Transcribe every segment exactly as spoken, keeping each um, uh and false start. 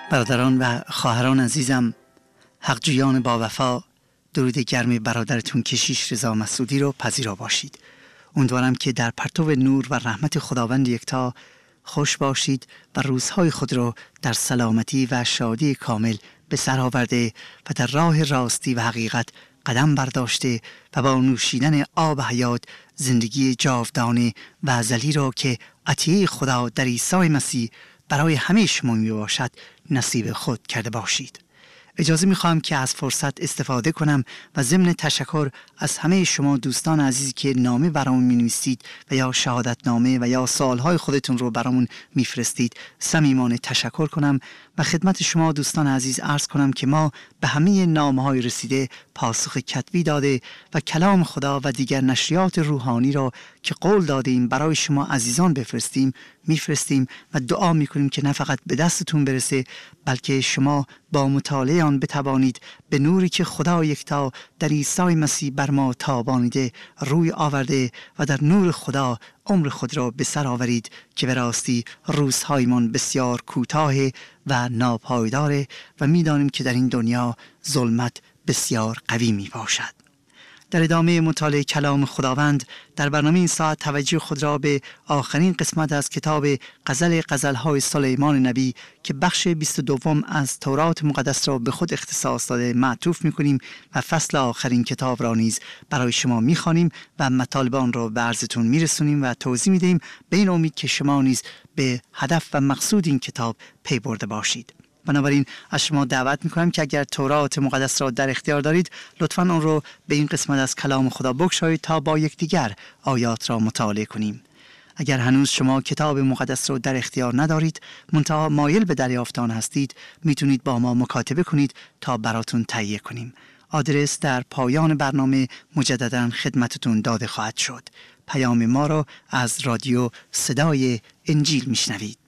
برادران و خواهران عزیزم، حقجویان با وفا، درود گرم برادرتون کشیش رضا مسعودی رو پذیرا باشید. امیدوارم که در پرتو نور و رحمت خداوند یکتا خوش باشید و روزهای خود رو در سلامتی و شادی کامل به سر آورده و در راه راستی و حقیقت قدم برداشته و با نوشیدن آب حیات زندگی جاودانه و ازلی را که عطیه خدا در عیسی مسیح برای همه شما می باشد نصیب خود کرده باشید. اجازه میخوام که از فرصت استفاده کنم و ضمن تشکر از همه شما دوستان عزیزی که نامه برامون مینویسید و یا شهادت نامه و یا سوالهای خودتون رو برامون میفرستید صمیمانه تشکر کنم و خدمت شما دوستان عزیز عرض کنم که ما به همه نامه‌های رسیده پاسخ کتبی داده و کلام خدا و دیگر نشریات روحانی را که قول دادیم برای شما عزیزان بفرستیم میفرستیم و دعا میکنیم که نه فقط به دستتون برسه بلکه شما با مطالعه آن بتوانید به نوری که خدا یکتا در عیسی مسیح بر ما تابانیده روی آورده و در نور خدا عمر خود را به سر آورید که به راستی روزهایمان بسیار کوتاه و ناپایدار و میدانیم که در این دنیا ظلمت بسیار قوی می باشد. در ادامه مطالعه کلام خداوند در برنامه این ساعت توجه خود را به آخرین قسمت از کتاب غزل غزل‌های سلیمان نبی که بخش بیست و دو از تورات مقدس را به خود اختصاص داده معطوف می‌کنیم و فصل آخرین کتاب را نیز برای شما می‌خوانیم و مطالب آن را به عرضتون می‌رسونیم و توضیح می‌دهیم به این امید که شما نیز به هدف و مقصود این کتاب پی برده باشید. بنابراین از شما دعوت میکنم که اگر تورات مقدس را در اختیار دارید لطفاً آن را به این قسمت از کلام خدا بگشایید تا با یکدیگر آیات را مطالعه کنیم. اگر هنوز شما کتاب مقدس را در اختیار ندارید منتها مایل به دریافت آن هستید میتونید با ما مکاتبه کنید تا براتون تهیه کنیم. آدرس در پایان برنامه مجدداً خدمتتون داده خواهد شد. پیام ما را از رادیو صدای انجیل میشنوید.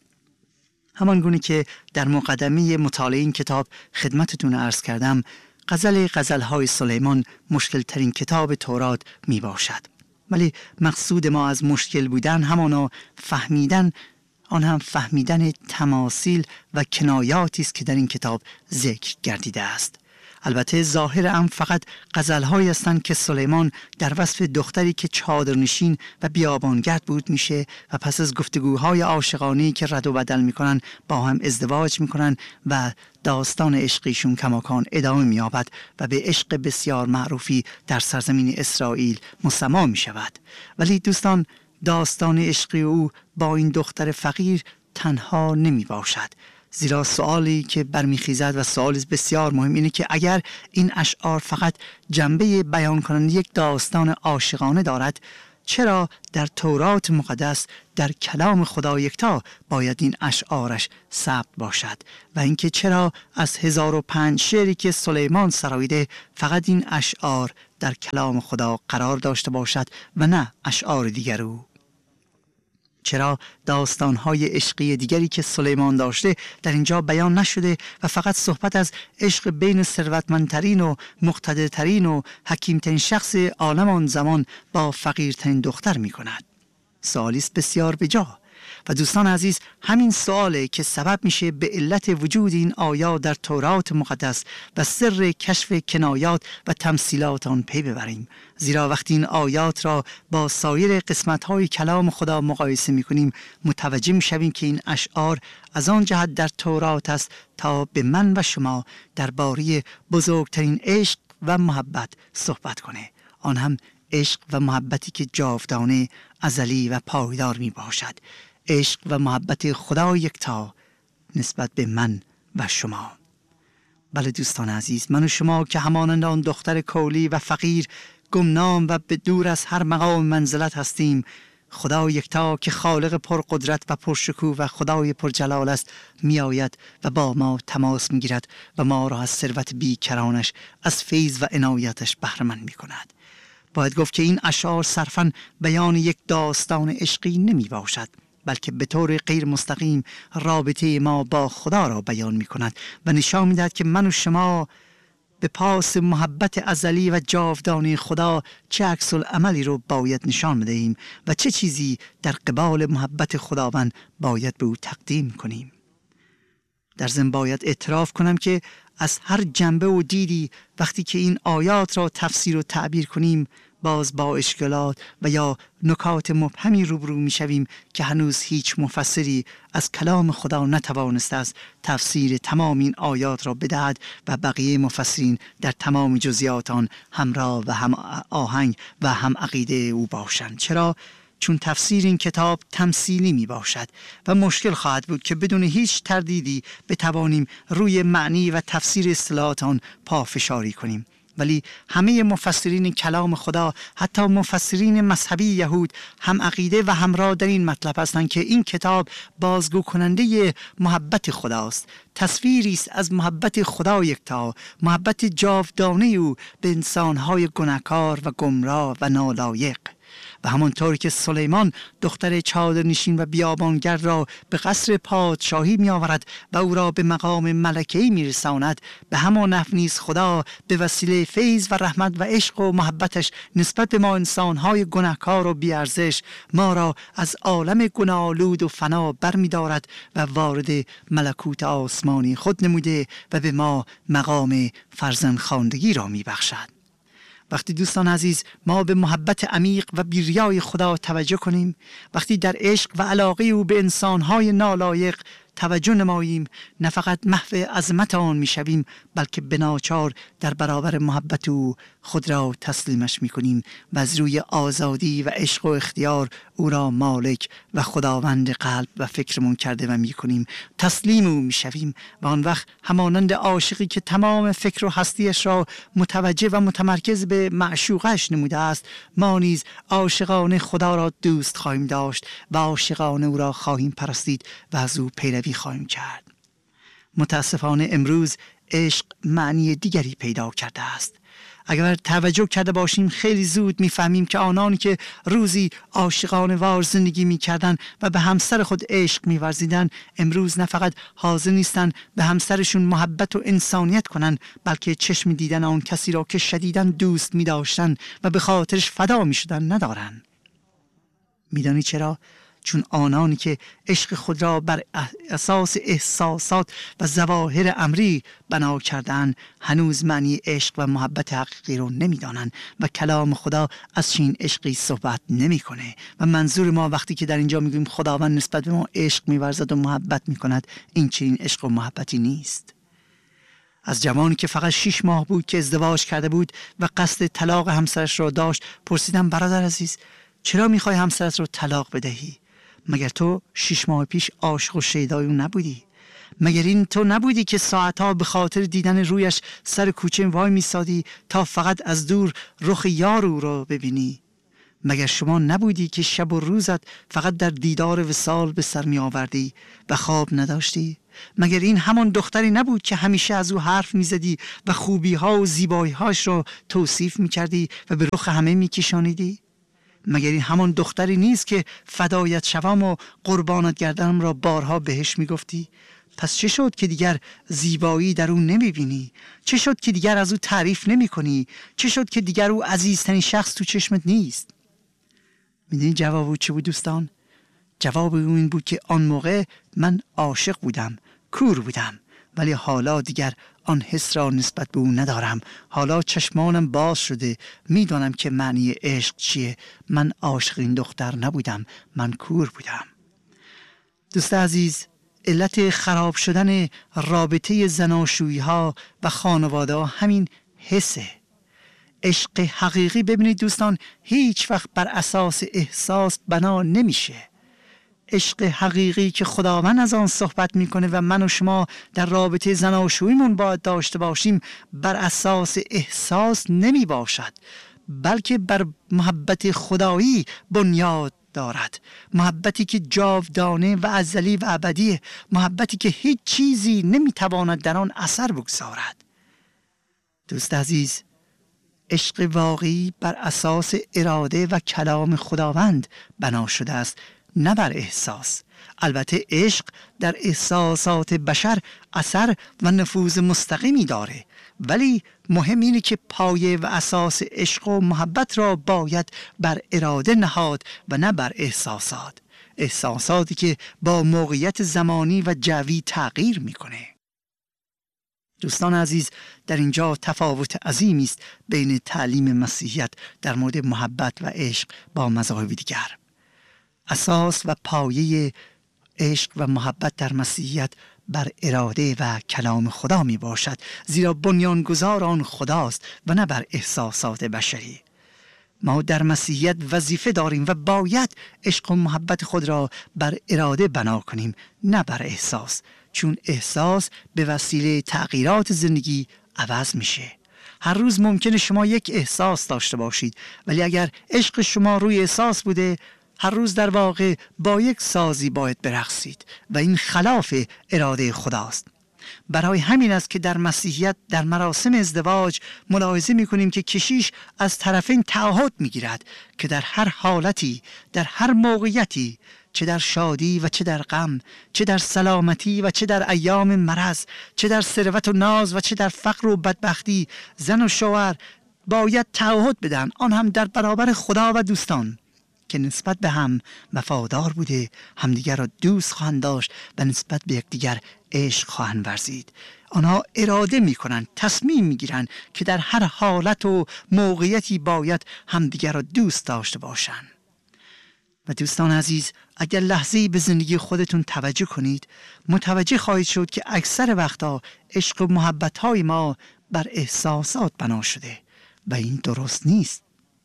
همان گونه که در مقدمه مطالعه این کتاب خدمتتون عرض کردم، غزل غزل‌های سلیمان مشکل ترین کتاب تورات می باشد. ولی مقصود ما از مشکل بودن همانا فهمیدن، آن هم فهمیدن تماثیل و کنایاتی است که در این کتاب ذکر گردیده است. البته ظاهر هم فقط غزل‌هایی هستند که سلیمان در وصف دختری که چادرنشین و بیابانگرد بود میشه و پس از گفتگوهای عاشقانه‌ای که رد و بدل میکنن با هم ازدواج میکنن و داستان عشقیشون کماکان ادامه مییابد و به عشق بسیار معروفی در سرزمین اسرائیل مسما میشود. ولی دوستان، داستان عشقی او با این دختر فقیر تنها نمی باشد، زیرا سوالی که برمیخیزد و سوالی بسیار مهم اینه که اگر این اشعار فقط جنبه بیان کننده یک داستان عاشقانه دارد، چرا در تورات مقدس در کلام خدا یکتا باید این اشعارش ثبت باشد و اینکه چرا از هزار و پنج شعری که سلیمان سراییده فقط این اشعار در کلام خدا قرار داشته باشد و نه اشعار دیگر او؟ چرا داستان‌های عشقی دیگری که سلیمان داشته در اینجا بیان نشده و فقط صحبت از عشق بین ثروتمندترین و مقتدرترین و حکیمترین شخص عالم آن زمان با فقیرترین دختر می‌کند؟ سوالی است بسیار بجا. و دوستان عزیز، همین سواله که سبب میشه به علت وجود این آیات در تورات مقدس و سر کشف کنایات و تمثیلات آن پی ببریم. زیرا وقتی این آیات را با سایر قسمت‌های کلام خدا مقایسه می‌کنیم متوجه می‌شویم که این اشعار از آن جهت در تورات است تا به من و شما درباره بزرگترین عشق و محبت صحبت کنه، آن هم عشق و محبتی که جاودانه، ازلی و پایدار می باشد. عشق و محبت خدا یکتا نسبت به من و شما. بله دوستان عزیز، من و شما که همانند آن دختر کولی و فقیر، گمنام و به دور از هر مقام منزلت هستیم، خدا یکتا که خالق پرقدرت و پرشکوه و خدای پرجلال است می آید و با ما تماس می گیرد و ما را از ثروت بیکرانش، از فیض و عنایتش بهره مند می کند. باید گفت که این اشعار صرفاً بیان یک داستان عشقی نمی باشد، بلکه به طور غیر مستقیم رابطه ما با خدا را بیان می کند و نشان می دهد که من و شما به پاس محبت ازلی و جاودانه خدا چه عکس العملی رو باید نشان بدهیم و چه چیزی در قبال محبت خداوند باید به او تقدیم کنیم. در ضمن باید اعتراف کنم که از هر جنبه و دیدی وقتی که این آیات را تفسیر و تعبیر کنیم باز با اشکالات و یا نکات مبهمی روبرو می شویم که هنوز هیچ مفسری از کلام خدا نتوانسته است تفسیر تمام این آیات را بدهد و بقیه مفسرین در تمام جزئیات آن همراه و هم آهنگ و هم عقیده او باشند. چرا؟ چون تفسیر این کتاب تمثیلی می باشد و مشکل خواهد بود که بدون هیچ تردیدی بتوانیم روی معنی و تفسیر اصطلاحات آن پافشاری کنیم. ولی همه مفسرین کلام خدا، حتی مفسرین مذهبی یهود، هم عقیده و همراه در این مطلب هستند که این کتاب بازگو کننده محبت خداست، تصویری است از محبت خدا یکتا، محبت جاودانه او به انسانهای گناهکار و گمراه و نالایق. و همانطور که سلیمان دختر چادرنشین و بیابانگرد را به قصر پادشاهی می آورد و او را به مقام ملکه‌ای می رساند، به همان نحو نیز خدا به وسیله فیض و رحمت و عشق و محبتش نسبت به ما انسانهای گناهکار و بیارزش ما را از عالم گناه‌آلود و فنا بر می دارد و وارد ملکوت آسمانی خود نموده و به ما مقام فرزندخواندگی را می بخشد. وقتی دوستان عزیز ما به محبت عمیق و بیریای خدا توجه کنیم، وقتی در عشق و علاقه او به انسانهای نالایق توجه نماییم، نه فقط محو عظمت آن می شویم بلکه بناچار در برابر محبت او خود را تسلیمش می کنیم و از روی آزادی و عشق و اختیار او را مالک و خداوند قلب و فکرمون کرده و می کنیم، تسلیم او می شویم و آن وقت همانند عاشقی که تمام فکر و هستیش را متوجه و متمرکز به معشوقش نموده است، ما نیز عاشقانه خدا را دوست خواهیم داشت و عاشقانه او را خواهیم پرستید و از او پیروی خواهیم کرد. متاسفانه امروز عشق معنی دیگری پیدا کرده است. اگر توجه کرده باشیم خیلی زود میفهمیم که آنانی که روزی عاشقانه وار زندگی میکردن و به همسر خود عشق میورزیدن امروز نه فقط حاضر نیستن به همسرشون محبت و انسانیت کنن بلکه چشم دیدن آن کسی را که شدیداً دوست میداشتن و به خاطرش فدا میشدن ندارن. میدانی چرا؟ چون آنانی که عشق خود را بر اساس احساسات و ظواهر امری بنا کردن هنوز معنی عشق و محبت حقیقی رو نمیدانند و کلام خدا از چنین عشقی صحبت نمیکنه و منظور ما وقتی که در اینجا میگیم خداوند نسبت به ما عشق میورزد و محبت میکند این چنین عشق و محبتی نیست. از جوانی که فقط شش ماه بود که ازدواج کرده بود و قصد طلاق همسرش را داشت پرسیدم برادر عزیز چرا میخوای همسرت رو طلاق بدهی؟ مگر تو شش ماه پیش عاشق و شیدای او نبودی؟ مگر این تو نبودی که ساعتها به خاطر دیدن رویش سر کوچه وای میسادی تا فقط از دور رخ یار او را ببینی؟ مگر شما نبودی که شب و روزت فقط در دیدار وصال به سر می آوردی و خواب نداشتی؟ مگر این همان دختری نبود که همیشه از او حرف می زدی و خوبی ها و زیبایی هاش را توصیف می کردی و به رخ همه می کشانیدی؟ مگر این همان دختری نیست که فدایت شوم و قربانت گردنم را بارها بهش می گفتی؟ پس چه شد که دیگر زیبایی در او نمی بینی؟ چه شد که دیگر از او تعریف نمی کنی؟ چه شد که دیگر او عزیزترین شخص تو چشمت نیست؟ میدونی جواب او چه بود دوستان؟ جواب او این بود که آن موقع من عاشق بودم، کور بودم، ولی حالا دیگر آن حس را نسبت به او ندارم. حالا چشمانم باز شده، میدانم که معنی عشق چیه. من عاشق این دختر نبودم، من کور بودم. دوست عزیز، علت خراب شدن رابطه زناشویی ها و خانواده ها همین حسه. عشق حقیقی ببینید دوستان هیچ وقت بر اساس احساس بنا نمیشه. عشق حقیقی که خداوند از آن صحبت میکنه و من و شما در رابطه زناشوییمون باید داشته باشیم بر اساس احساس نمی باشد بلکه بر محبت خدایی بنیاد دارد. محبتی که جاودانه و ازلی و ابدیه، محبتی که هیچ چیزی نمیتواند در آن اثر بگذارد. دوست عزیز، عشق واقعی بر اساس اراده و کلام خداوند بنا شده است، نه بر احساس. البته عشق در احساسات بشر اثر و نفوذ مستقیمی داره، ولی مهم اینه که پایه و اساس عشق و محبت را باید بر اراده نهاد و نه بر احساسات. احساساتی که با موقعیت زمانی و جوی تغییر میکنه. دوستان عزیز، در اینجا تفاوت عظیمی است بین تعلیم مسیحیت در مورد محبت و عشق با مذاهب دیگر. اساس و پایه عشق و محبت در مسیحیت بر اراده و کلام خدا می باشد، زیرا بنیانگذار آن خداست و نه بر احساسات بشری. ما در مسیحیت وظیفه داریم و باید عشق و محبت خود را بر اراده بنا کنیم، نه بر احساس، چون احساس به وسیله تغییرات زندگی عوض میشه. هر روز ممکنه شما یک احساس داشته باشید، ولی اگر عشق شما روی احساس بوده، هر روز در واقع با یک سازی باید برقصید و این خلاف اراده خداست. برای همین است که در مسیحیت در مراسم ازدواج ملاحظه می‌کنیم که کشیش از طرفین تعهد می‌گیرد که در هر حالتی، در هر موقعیتی، چه در شادی و چه در غم، چه در سلامتی و چه در ایام مرض، چه در ثروت و ناز و چه در فقر و بدبختی، زن و شوهر باید تعهد بدن، آن هم در برابر خدا و دوستان، که نسبت به هم وفادار بوده، همدیگر را دوست خواهند داشت و نسبت به یکدیگر عشق خواهند ورزید. آنها اراده می‌کنند، تصمیم می‌گیرند که در هر حالت و موقعیتی باید همدیگر را دوست داشته باشند. و دوستان عزیز، اگر لحظه‌ای به زندگی خودتون توجه کنید، متوجه خواهید شد که اکثر وقتا عشق و محبت‌های ما بر احساسات بنا شده و این درست نیست.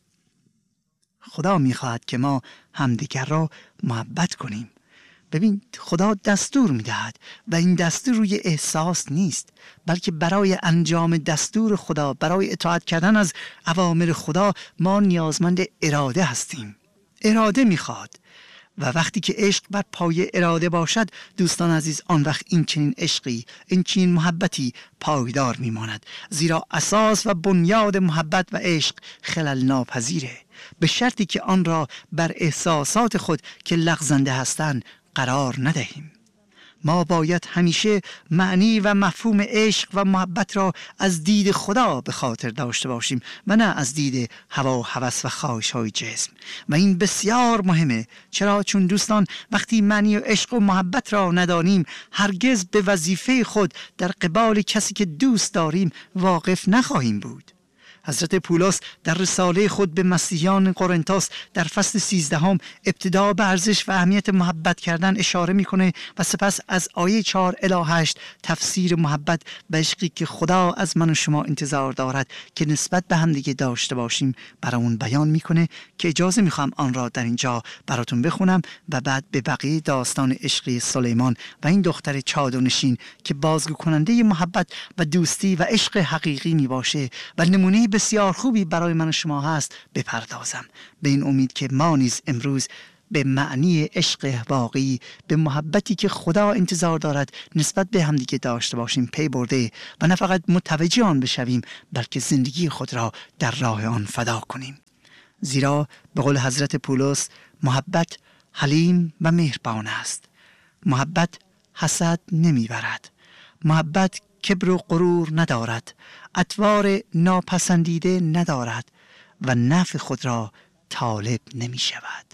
خدا میخواهد که ما همدیگر را محبت کنیم. ببین، خدا دستور میدهد و این دستور روی احساس نیست، بلکه برای انجام دستور خدا، برای اطاعت کردن از اوامر خدا ما نیازمند اراده هستیم. اراده میخواد و وقتی که عشق بر پایه اراده باشد، دوستان عزیز، آن وقت این چنین عشقی، این چنین محبتی پایدار میماند، زیرا اساس و بنیاد محبت و عشق خلل ناپذیره، به شرطی که آن را بر احساسات خود که لغزنده هستند قرار ندهیم. ما باید همیشه معنی و مفهوم عشق و محبت را از دید خدا به خاطر داشته باشیم و نه از دید هوا و هوس و خواهش‌های جسم. و این بسیار مهمه. چرا؟ چون دوستان، وقتی معنی عشق و محبت را ندانیم، هرگز به وظیفه خود در قبال کسی که دوست داریم واقف نخواهیم بود. حضرت پولس در رساله خود به مسیحیان قرنتاس در فصل سیزدهم ابتدا به ارزش و اهمیت محبت کردن اشاره میکنه و سپس از آیه چهار الی هشت تفسیر محبت و عشقی که خدا از من و شما انتظار دارد که نسبت به هم دیگه داشته باشیم برامون بیان میکنه، که اجازه میخوام آن را در اینجا براتون بخونم و بعد به بقیه داستان عشقی سلیمان و این دختر چادرنشین که بازگو کننده محبت و دوستی و عشق حقیقی میباشه و نمونه بسیار خوبی برای من و شما هست بپردازم، به این امید که ما نیز امروز به معنی عشق واقعی، به محبتی که خدا انتظار دارد نسبت به همدیگه داشته باشیم پی برده و نه فقط متوجه آن بشویم، بلکه زندگی خود را در راه آن فدا کنیم. زیرا به قول حضرت پولس، محبت حلیم و مهربان است. محبت حسد نمیبرد. محبت کبر و غرور ندارد، اطوار ناپسندیده ندارد و نفع خود را طالب نمی شود.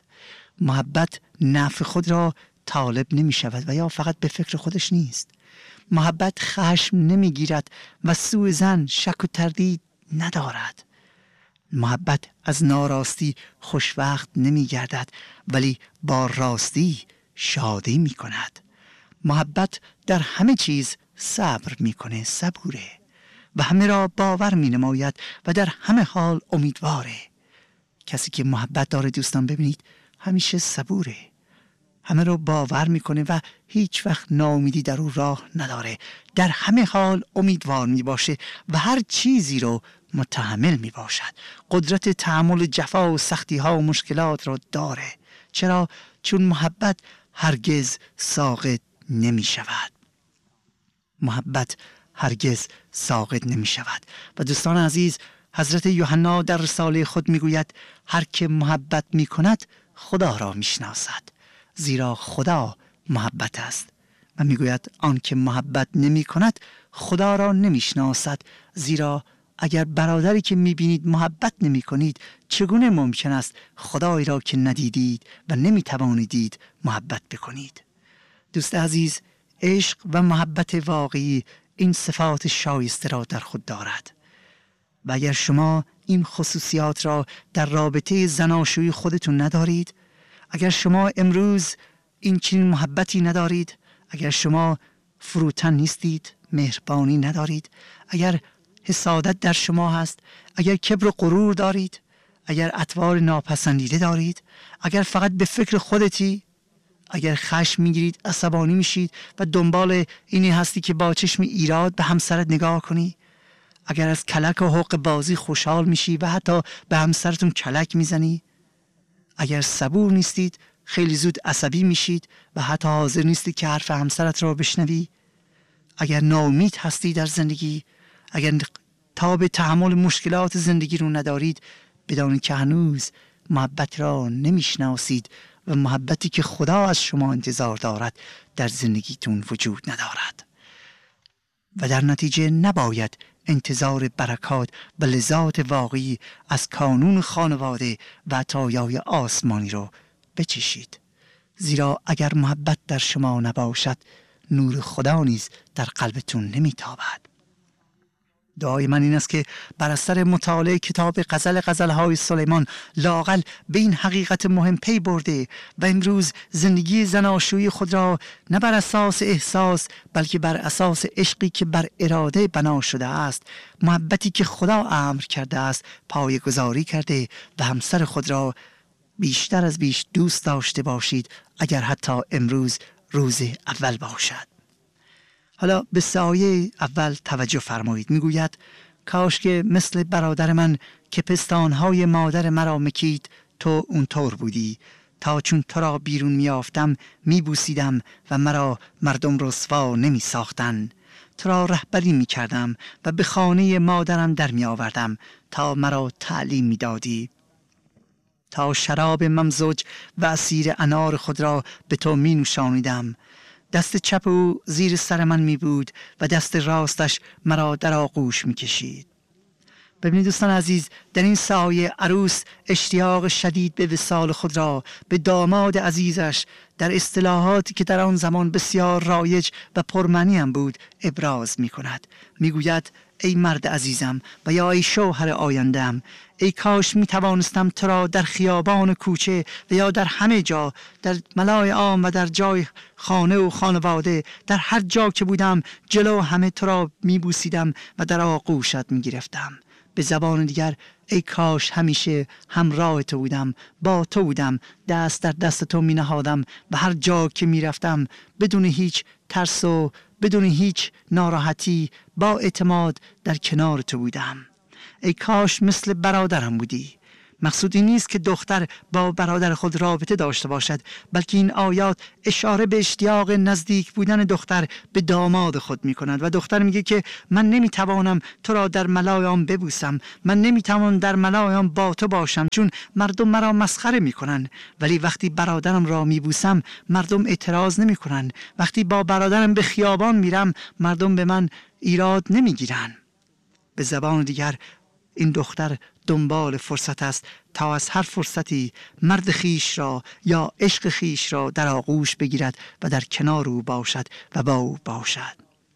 محبت نفع خود را طالب نمی شود و یا فقط به فکر خودش نیست. محبت خشم نمی گیرد و سوء ظن، شک و تردید ندارد. محبت از ناراستی خوشوقت نمی گردد ولی با راستی شادی می کند. محبت در همه چیز صبر میکنه، صبوره و همه را باور می نماید و در همه حال امیدواره. کسی که محبت داره دوستان، ببینید، همیشه صبوره، همه را باور میکنه و هیچ وقت ناامیدی در او راه نداره، در همه حال امیدوار می باشه و هر چیزی رو متحمل می باشد. قدرت تحمل جفا و سختی ها و مشکلات را داره. چرا؟ چون محبت هرگز ساقط نمی شود. محبت هرگز ساقط نمی شود. و دوستان عزیز، حضرت یوحنا در رساله خود می گوید هر که محبت می کند خدا را می شناسد، زیرا خدا محبت است. و می گوید آن که محبت نمی کند خدا را نمی شناسد، زیرا اگر برادری که میبینید محبت نمی کنید، چگونه ممکن است خدای را که ندیدید و نمیتوانید محبت بکنید؟ دوست عزیز، عشق و محبت واقعی این صفات شایسته را در خود دارد و اگر شما این خصوصیات را در رابطه زناشویی خودتون ندارید، اگر شما امروز این چنین محبتی ندارید، اگر شما فروتن نیستید، مهربانی ندارید، اگر حسادت در شما هست، اگر کبر و غرور دارید، اگر اطوار ناپسندیده دارید، اگر فقط به فکر خودتی، اگر خشم میگیرید، عصبانی میشید و دنبال اینی هستی که با چشم ایراد به همسرت نگاه کنی، اگر از کلک و حق بازی خوشحال میشی و حتی به همسرتون کلک میزنی، اگر صبور نیستید، خیلی زود عصبی میشید و حتی حاضر نیستید که حرف همسرت را بشنوی، اگر ناامید هستی در زندگی، اگر تاب تحمل مشکلات زندگی رو ندارید، بدانید که هنوز محبت را نمیشناسید و محبتی که خدا از شما انتظار دارد در زندگیتون وجود ندارد و در نتیجه نباید انتظار برکات و لذات واقعی از کانون خانواده و عطایای آسمانی رو بچشید. زیرا اگر محبت در شما نباشد، نور خدا نیز در قلبتون نمیتابد. دعای من این است که بر اثر مطالعه کتاب غزل غزلهای سلیمان لااقل به این حقیقت مهم پی برده و امروز زندگی زناشویی خود را نه بر اساس احساس بلکه بر اساس عشقی که بر اراده بنا شده است، محبتی که خدا امر کرده است، پایه‌گذاری کرده و همسر خود را بیشتر از بیش دوست داشته باشید، اگر حتی امروز روز اول باشد. حالا به سایه اول توجه فرمایید. میگوید کاش که مثل برادر من که پستانهای مادر مرا مکید، تو اونطور بودی، تا چون تو را بیرون میافتم میبوسیدم و مرا مردم رسوا نمی ساختن. تو را رهبری میکردم و به خانه مادرم در میآوردم تا مرا تعلیم میدادی، تا شراب ممزوج و عصیر انار خود را به تو می نوشانیدم. دست چپ او زیر سر من می بود و دست راستش مرا در آغوش می کشید. ببینید دوستان عزیز، در این سایه عروس اشتیاق شدید به وصال خود را به داماد عزیزش در اصطلاحاتی که در آن زمان بسیار رایج و پرمعنی هم بود ابراز می کند. می گوید ای مرد عزیزم و یا ای شوهر آینده‌ام، ای کاش می توانستم تو را در خیابان کوچه و یا در همه جا، در ملای عام و در جای خانه و خانواده، در هر جا که بودم جلو همه تو را می بوسیدم و در آغوشت می گرفتم. به زبان دیگر ای کاش همیشه همراه تو بودم، با تو بودم، دست در دست تو می نهادم و هر جا که می رفتم بدون هیچ ترس و بدون هیچ ناراحتی با اعتماد در کنار تو بودم. ای کاش مثل برادرم بودی. مقصود این نیست که دختر با برادر خود رابطه داشته باشد، بلکه این آیات اشاره به اشتیاق نزدیک بودن دختر به داماد خود می کند و دختر میگه که من نمیتوانم تو را در ملایام ببوسم، من نمیتوانم در ملایام با تو باشم چون مردم مرا مسخره میکنن، ولی وقتی برادرم را میبوسم مردم اعتراض نمیکنن، وقتی با برادرم به خیابان میرم مردم به من ایراد نمیگیرن. به زبان دیگر این دختر دنبال فرصت است تا از هر فرصتی مرد خیش را یا عشق خیش را در آغوش بگیرد و در کنار او باشد و با او باشد.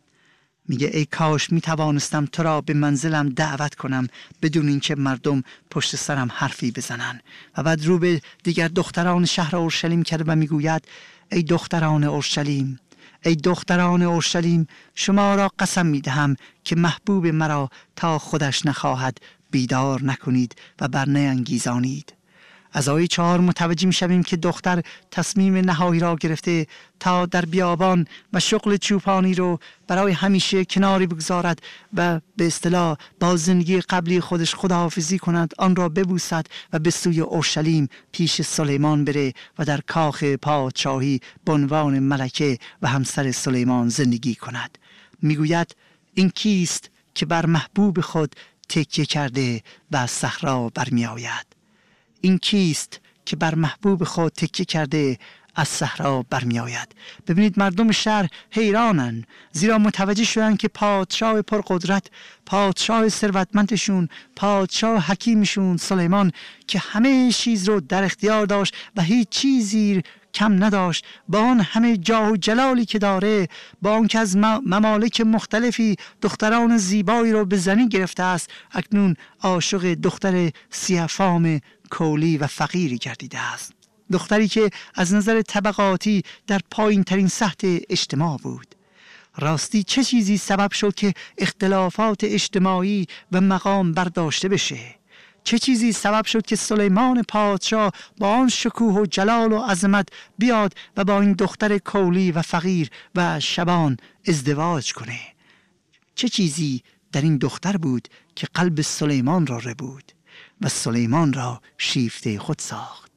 میگه ای کاش می توانستم تو را به منزلم دعوت کنم بدون اینکه مردم پشت سرم حرفی بزنن. و بعد رو به دیگر دختران شهر اورشلیم کرد و میگوید ای دختران اورشلیم، ای دختران اورشلیم، شما را قسم میدهم که محبوب مرا تا خودش نخواهد بیدار نکنید و بر نینگیزانید. از آیه چهار متوجه میشویم که دختر تصمیم نهایی را گرفته تا در بیابان و شغل چوپانی رو برای همیشه کناری بگذارد و به اصطلاح با زندگی قبلی خودش خداحافظی کند، آن را ببوسد و به سوی اورشلیم پیش سلیمان بره و در کاخ پادشاهی به عنوان ملکه و همسر سلیمان زندگی کند. میگوید این کیست که بر محبوب خود تکیه کرده و از صحرا برمی آید؟ این کیست که بر محبوب خود تکیه کرده از صحرا برمی آید. ببینید مردم شهر حیرانن، زیرا متوجه شدن که پادشاه پرقدرت، پادشاه ثروتمندشون، پادشاه حکیمشون سلیمان که همه چیز رو در اختیار داشت و هیچ چیزی کم نداشت، با آن همه جاه و جلالی که داره، با آن که از ممالک مختلفی دختران زیبایی رو به زنی گرفته است، اکنون عاشق دختر سیه‌فام کولی و فقیری گردیده است. دختری که از نظر طبقاتی در پایین ترین سطح اجتماع بود. راستی چه چیزی سبب شد که اختلافات اجتماعی و مقام برداشته بشه؟ چه چیزی سبب شد که سلیمان پادشاه با آن شکوه و جلال و عظمت بیاد و با این دختر کولی و فقیر و شبان ازدواج کنه؟ چه چیزی در این دختر بود که قلب سلیمان را ربود و سلیمان را شیفته خود ساخت؟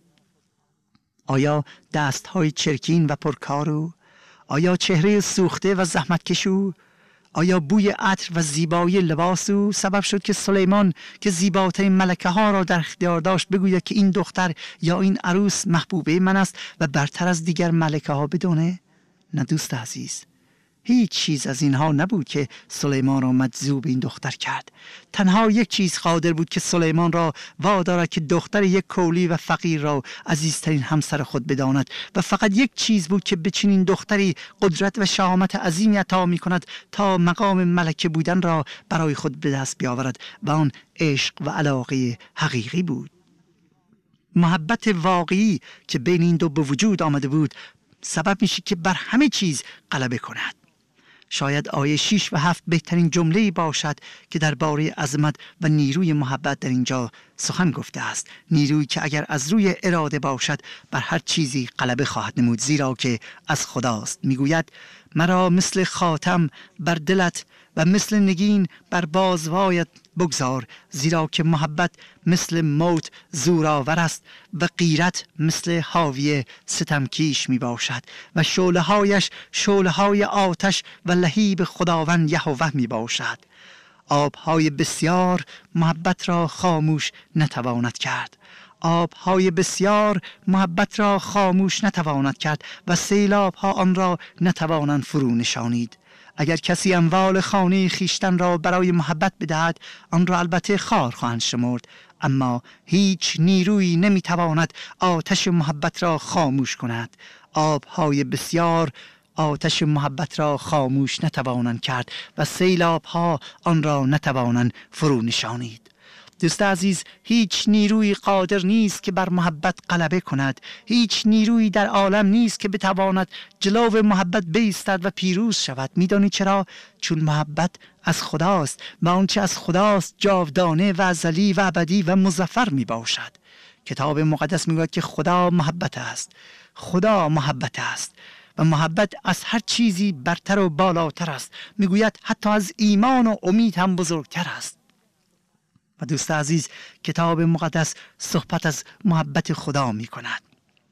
آیا دستهای چرکین و پرکارو؟ آیا چهره سوخته و زحمتکشو؟ آیا بوی عطر و زیبایی لباس او سبب شد که سلیمان که زیباترین ملکه ها را در اختیار داشت بگوید که این دختر یا این عروس محبوبه من است و برتر از دیگر ملکه ها بدونه؟ نه دوست عزیز، هیچ چیز از اینها نبود که سلیمان را مجذوب این دختر کرد. تنها یک چیز قادر بود که سلیمان را وادارد که دختر یک کولی و فقیر را عزیزترین همسر خود بداند و فقط یک چیز بود که به چنین دختری قدرت و شهامت عظیمی عطا می کند تا مقام ملکه بودن را برای خود به دست بیاورد و آن عشق و علاقه حقیقی بود. محبت واقعی که بین این دو به وجود آمده بود سبب میشه که بر همه چیز غلبه کند. شاید آیه شش و هفت بهترین جمله‌ای باشد که درباره عظمت و نیروی محبت در اینجا سخن گفته است. نیرویی که اگر از روی اراده باشد بر هر چیزی غلبه خواهد نمود، زیرا که از خداست. میگوید مرا مثل خاتم بر دلت و مثل نگین بر بازوایت بگذار، زیرا که محبت مثل موت زورآور است و غیرت مثل حاوی ستمکیش می باشد و شعله هایش شعله های آتش و لهیب خداوند یهوه می باشد. آبهای بسیار محبت را خاموش نتواند کرد. آبهای بسیار محبت را خاموش نتواند کرد و سیلابها آن را نتوانند فرو نشانید. اگر کسی اموال خانه خیشتن را برای محبت بدهد، آن را البته خار خواهند شمرد، اما هیچ نیرویی نمیتواند آتش محبت را خاموش کند. آبهای بسیار آتش محبت را خاموش نتوانند کرد و سیلابها آن را نتوانند فرو نشانید. دوست عزیز، هیچ نیروی قادر نیست که بر محبت غلبه کند. هیچ نیرویی در عالم نیست که بتواند جلو محبت بایستد و پیروز شود. میدانی چرا؟ چون محبت از خداست و آنچه از خداست جاودانه و ازلی و ابدی و مظفر می باشد. کتاب مقدس میگوید که خدا محبت است. خدا محبت است و محبت از هر چیزی برتر و بالاتر است. میگوید حتی از ایمان و امید هم بزرگتر است. و دوست عزیز، کتاب مقدس صحبت از محبت خدا می کند.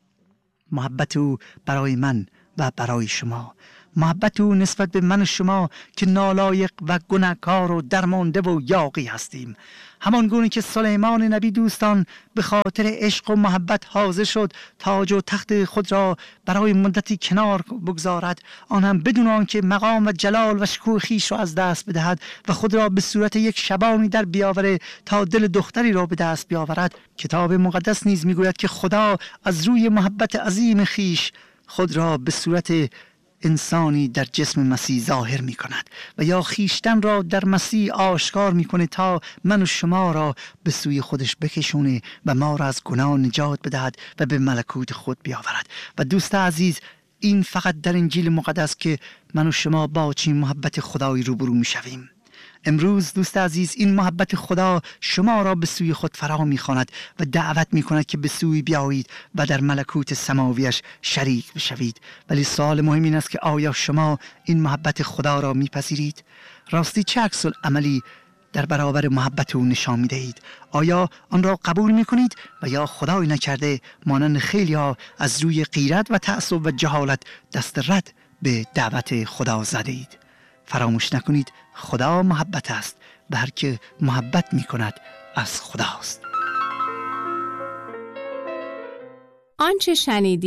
محبت او برای من و برای شما، محبت او نسبت به من و شما که نالایق و گناهکار و درمانده و یاغی هستیم. همان گونه که سلیمان نبی دوستان به خاطر عشق و محبت حاضر شد تاج و تخت خود را برای مدتی کنار بگذارد، آن هم بدون آنکه مقام و جلال و شکوه خویش را از دست بدهد و خود را به صورت یک شبانی در بیاوره تا دل دختری را به دست بیاورد. کتاب مقدس نیز میگوید که خدا از روی محبت عظیم خویش خود را به صورت انسانی در جسم مسیح ظاهر می کند و یا خیشتن را در مسیح آشکار می کنه تا من و شما را به سوی خودش بکشونه و ما را از گناه نجات بدهد و به ملکوت خود بیاورد. و دوست عزیز، این فقط در انجیل مقدس که من و شما با چنین محبت خدایی روبرو می شویم. امروز دوست عزیز، این محبت خدا شما را به سوی خود فرا می‌خواند و دعوت می‌کند که به سوی بیایید و در ملکوت سماویش شریک بشوید. ولی سوال مهم این است که آیا شما این محبت خدا را می‌پذیرید؟ راستی چه عکس العملی در برابر محبت او نشان می‌دهید؟ آیا آن را قبول می‌کنید و یا خدای نکرده مانند خیلی‌ها از روی غیرت و تعصب و جهالت دست رد به دعوت خدا زدید؟ فراموش نکنید خدا محبت است و هر که محبت می کند از خداست. آنچه شنیدید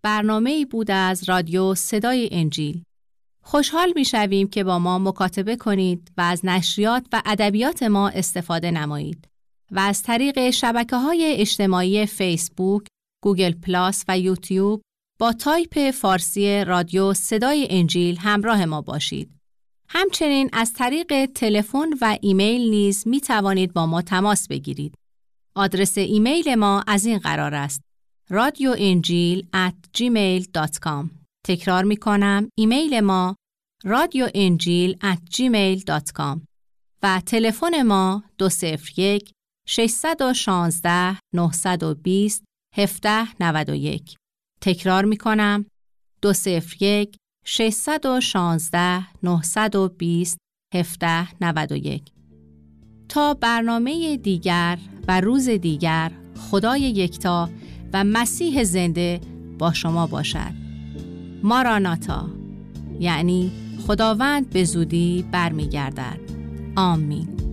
برنامه‌ای بود از رادیو صدای انجیل. خوشحال می‌شویم که با ما مکاتبه کنید و از نشریات و ادبیات ما استفاده نمایید و از طریق شبکه‌های اجتماعی فیسبوک، گوگل پلاس و یوتیوب با تایپ فارسی رادیو صدای انجیل همراه ما باشید. همچنین از طریق تلفن و ایمیل نیز می توانید با ما تماس بگیرید. آدرس ایمیل ما از این قرار است: رادیو انجیل ات جیمیل دات کام. تکرار می کنم، ایمیل ما رادیو انجیل ات جیمیل دات کام و تلفن ما دو صفر یک ششصد و شانزده نهصد و بیست هفده نود و یک. تکرار می کنم، دو صفر یک ششصد و شانزده نهصد و بیست هفده نود و یک. تا برنامه دیگر و روز دیگر، خدای یکتا و مسیح زنده با شما باشد. ماراناتا، یعنی خداوند به زودی برمیگردد. آمین.